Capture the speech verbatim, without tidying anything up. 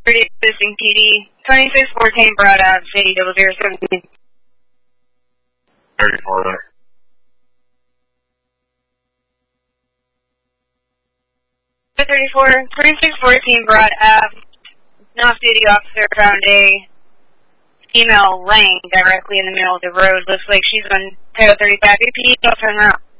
thirty assisting P D. twenty-six fourteen brought out City double zero seventeen. thirty-four there. thirty-four, twenty-six fourteen brought out North Duty officer found a female laying directly in the middle of the road. Looks like she's on Title thirty-five. A P D, I'll turn her out.